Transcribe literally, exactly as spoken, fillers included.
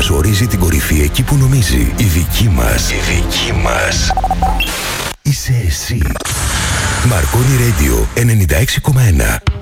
μας ορίζει την κορυφή εκεί που νομίζει. Η δική μας. Η δική μας. Είσαι εσύ. Marconi Radio ενενήντα έξι κόμμα ένα.